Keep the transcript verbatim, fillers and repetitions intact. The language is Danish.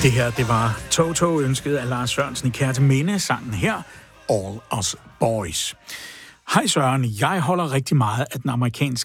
Det her, det var Toto, ønsket af Lars Sørensen i Kærteminde, sangen her, All Us Boys. Hej Søren, jeg holder rigtig meget af den amerikanske